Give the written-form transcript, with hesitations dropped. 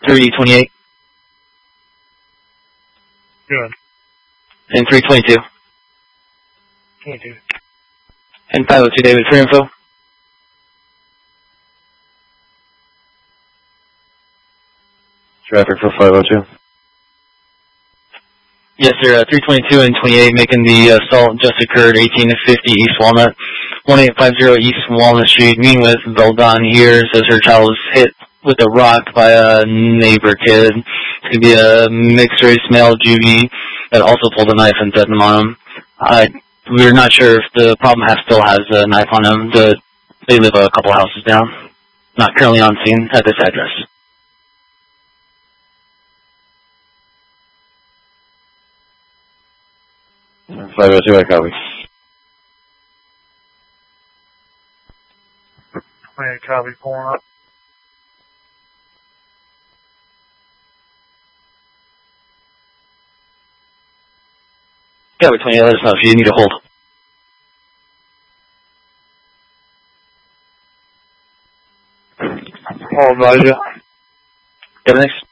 328. Good. And 322. 22. And 502 David, for info. Traffic for 502. Yes, sir. 322 and 28 making the assault just occurred. 18 to 50 East Walnut. 1850 East Walnut Street. Meeting with Veldon here. Says her child was hit with a rock by a neighbor kid. It could be a mixed race male juvie that also pulled a knife and threatened him on him. We're not sure if the problem still has a knife on him. They live a couple houses down. Not currently on scene at this address. And 502, I copy. 28 copy, pulling up. Yeah, 28, let us know if you need a hold. Hold, Roger. Yeah, next.